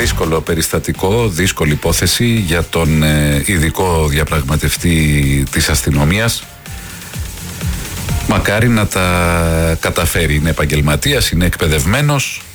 δύσκολο περιστατικό, δύσκολη υπόθεση για τον ειδικό διαπραγματευτή της αστυνομίας. Μακάρι να τα καταφέρει. Είναι επαγγελματίας, είναι εκπαιδευμένος.